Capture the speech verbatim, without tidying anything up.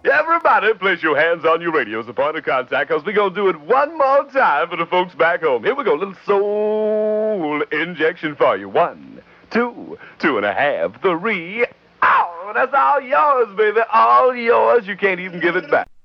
Everybody, place your hands on your radio as a point of contact, because we're going to do it one more time for the folks back home. Here we go, little soul injection for you. One, two, two and a half, three. Oh, that's all yours, baby. All yours. You can't even give it back.